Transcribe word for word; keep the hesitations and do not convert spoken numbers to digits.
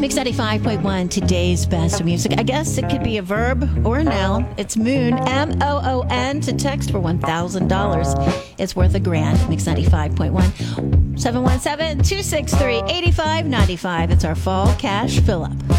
Mix ninety-five point one, today's best music. I guess it could be a verb or a noun. It's Moon, M O O N, to text for one thousand dollars. It's worth a grand. Mix ninety-five point one. seven one seven, two six three, eight five nine five. It's our fall cash fill-up.